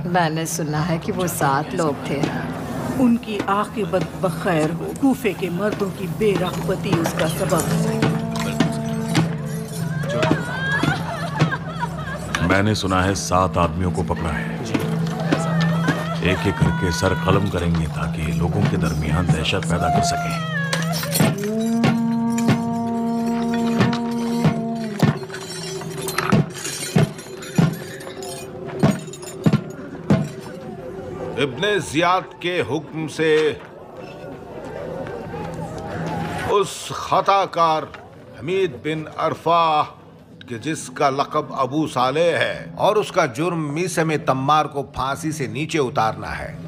मैंने सुना है कि वो 7 लोग थे। उनकी आखिबत बखैर हो। कूफे के मर्दों की बेरहमती उसका सबब है। मैंने सुना है 7 आदमियों को पकड़ा है। एक एक करके सर कलम करेंगे ताकि लोगों के दरमियान दहशत पैदा कर सकें। इब्ने जियाद के हुक्म से उस खताकार हमीद बिन अरफा कि जिसका लक़ब अबू सालेह है और उसका जुर्म मीसम तम्मार को फांसी से नीचे उतारना है,